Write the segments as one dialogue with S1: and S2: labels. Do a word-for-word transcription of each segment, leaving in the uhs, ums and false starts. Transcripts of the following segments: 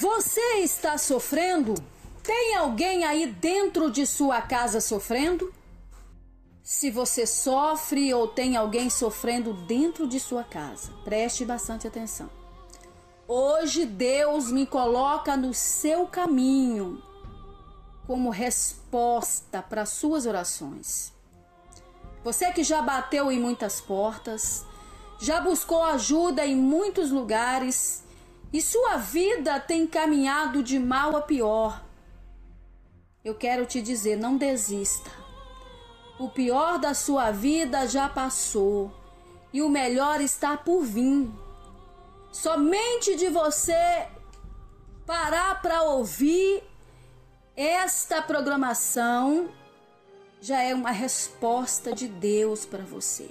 S1: Você está sofrendo? Tem alguém aí dentro de sua casa sofrendo? Se você sofre ou tem alguém sofrendo dentro de sua casa, preste bastante atenção. Hoje Deus me coloca no seu caminho como resposta para suas orações. Você que já bateu em muitas portas, já buscou ajuda em muitos lugares e sua vida tem caminhado de mal a pior. Eu quero te dizer, não desista. O pior da sua vida já passou e o melhor está por vir. Somente de você parar para ouvir esta programação já é uma resposta de Deus para você.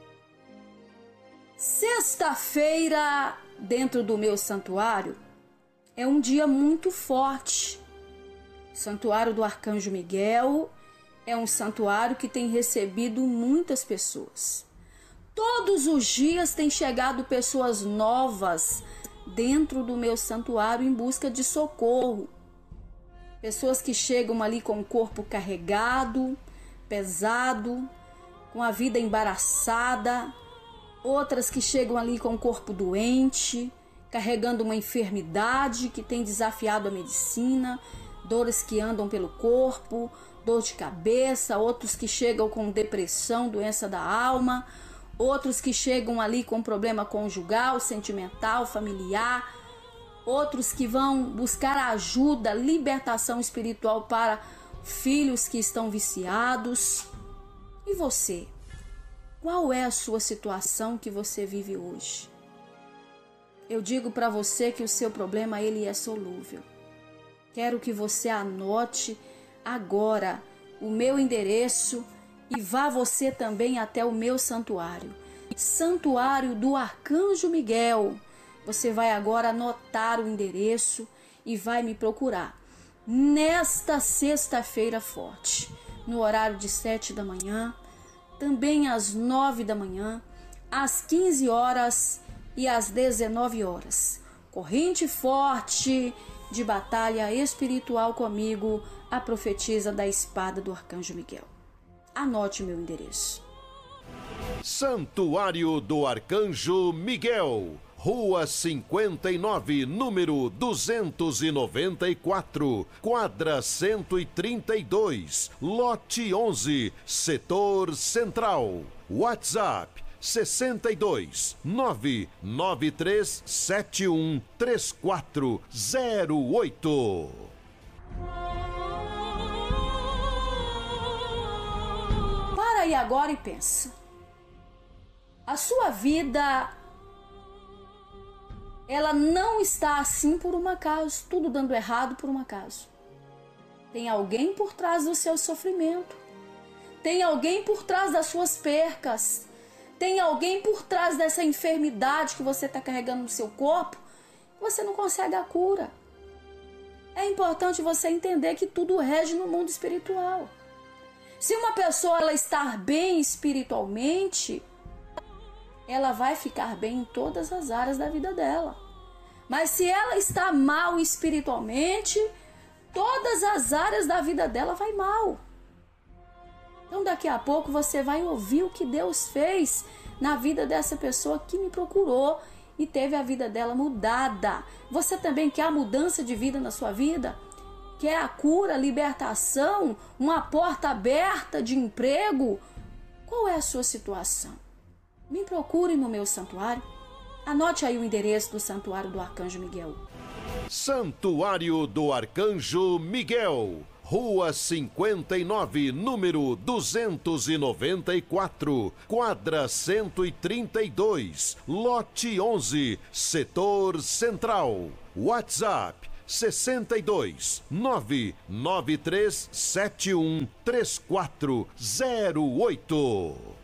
S1: Sexta-feira, dentro do meu santuário, é um dia muito forte. O Santuário do Arcanjo Miguel é um santuário que tem recebido muitas pessoas. Todos os dias tem chegado pessoas novas dentro do meu santuário em busca de socorro. Pessoas que chegam ali com o corpo carregado, pesado, com a vida embaraçada. Outras que chegam ali com o corpo doente, carregando uma enfermidade que tem desafiado a medicina, dores que andam pelo corpo, dor de cabeça, outros que chegam com depressão, doença da alma, outros que chegam ali com problema conjugal, sentimental, familiar, outros que vão buscar ajuda, libertação espiritual para filhos que estão viciados. E você? Qual é a sua situação que você vive hoje? Eu digo para você que o seu problema ele é solúvel. Quero que você anote agora o meu endereço e vá você também até o meu santuário. Santuário do Arcanjo Miguel. Você vai agora anotar o endereço e vai me procurar. Nesta sexta-feira forte, no horário de sete da manhã, também às nove da manhã, às quinze horas e às dezenove horas. Corrente forte de batalha espiritual comigo, a profetisa da espada do Arcanjo Miguel. Anote meu endereço.
S2: Santuário do Arcanjo Miguel, Rua cinquenta e nove, número duzentos e noventa e quatro, quadra cento e trinta e dois, lote onze, setor central. WhatsApp sessenta e dois, nove nove três sete um três quatro zero oito.
S1: Para aí agora e pensa. A sua vida, ela não está assim por um acaso, tudo dando errado por um acaso. Tem alguém por trás do seu sofrimento. Tem alguém por trás das suas percas. Tem alguém por trás dessa enfermidade que você está carregando no seu corpo. Você não consegue a cura. É importante você entender que tudo rege no mundo espiritual. Se uma pessoa ela estar bem espiritualmente, ela vai ficar bem em todas as áreas da vida dela. Mas se ela está mal espiritualmente, todas as áreas da vida dela vai mal. Então daqui a pouco você vai ouvir o que Deus fez na vida dessa pessoa que me procurou e teve a vida dela mudada. Você também quer a mudança de vida na sua vida? Quer a cura, libertação, uma porta aberta de emprego? Qual é a sua situação? Me procure no meu santuário. Anote aí o endereço do Santuário do Arcanjo Miguel.
S2: Santuário do Arcanjo Miguel, Rua cinquenta e nove, número duzentos e noventa e quatro, quadra cento e trinta e dois, lote onze, setor central. WhatsApp sessenta e dois, nove nove três sete um três quatro zero oito.